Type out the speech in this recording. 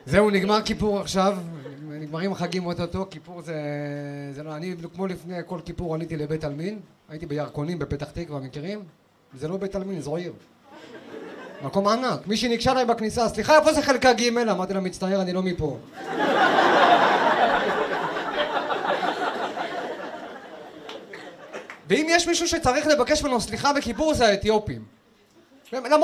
זהו, נגמר כיפור עכשיו, נגמרים החגים אוטוטו, כיפור זה לא, אני כמו לפני כל כיפור עליתי לבית עלמין, הייתי בירקונים בפתח תקווה, מכירים? זה לא בית עלמין, זו עיר. מקום ענק, מישהי ניגשה אליי בכניסה, סליחה, איפה זה חלקה ג'? אמרתי לה, מצטער, אני לא מפה. ואם יש מישהו שצריך לבקש ממנו סליחה בכיפור זה האתיופים.